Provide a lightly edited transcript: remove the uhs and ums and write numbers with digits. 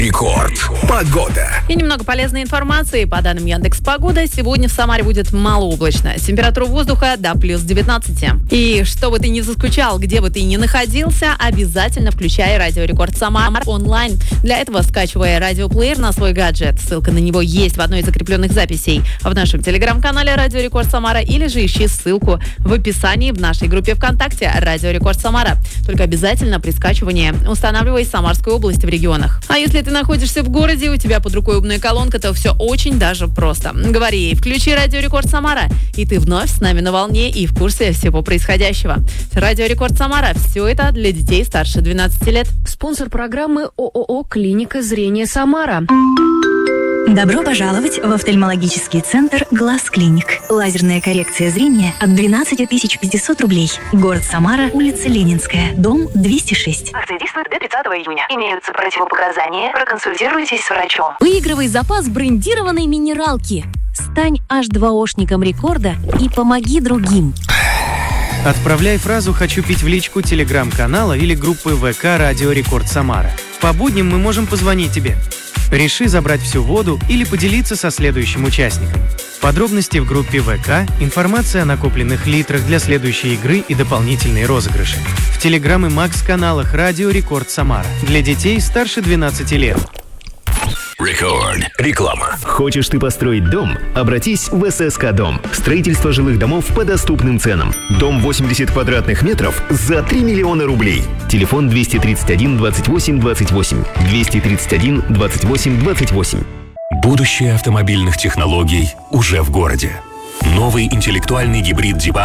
Рекорд. Погода. И немного полезной информации. По данным Яндекс.Погода, сегодня в Самаре будет малооблачно. Температура воздуха до плюс 19. И чтобы ты не заскучал, где бы ты ни находился, обязательно включай Радио Рекорд Самара онлайн. Для этого скачивай радиоплеер на свой гаджет. Ссылка на него есть в одной из закрепленных записей в нашем телеграм-канале Радио Рекорд Самара, или же ищи ссылку в описании в нашей группе ВКонтакте Радио Рекорд Самара. Только обязательно при скачивании устанавливай Самарскую область в регионах. А если ты находишься в городе, у тебя под рукой умная колонка, то все очень даже просто. Говори ей: включи Радио Рекорд Самара, и ты вновь с нами на волне и в курсе всего происходящего. Радио Рекорд Самара. Все это для детей старше 12 лет. Спонсор программы ООО «Клиника зрения Самара». Добро пожаловать в офтальмологический центр «Глаз Клиник». Лазерная коррекция зрения от 12 500 рублей. Город Самара, улица Ленинская, дом 206. Акция действует до 30 июня. Имеются противопоказания. Проконсультируйтесь с врачом. Выигрывай запас брендированной минералки. Стань H2Ошником рекорда и помоги другим. Отправляй фразу «Хочу пить» в личку телеграм-канала или группы ВК «Радио Рекорд Самара». По будням мы можем позвонить тебе. Реши забрать всю воду или поделиться со следующим участником. Подробности в группе ВК, информация о накопленных литрах для следующей игры и дополнительные розыгрыши. В Телеграм и Макс-каналах Радио Рекорд Самара. Для детей старше 12 лет. Рекорд. Реклама. Хочешь ты построить дом? Обратись в ССК Дом. Строительство жилых домов по доступным ценам. Дом 80 квадратных метров за 3 миллиона рублей. Телефон 231 28 28. 231 28 28. Будущее автомобильных технологий уже в городе. Новый интеллектуальный гибрид Дива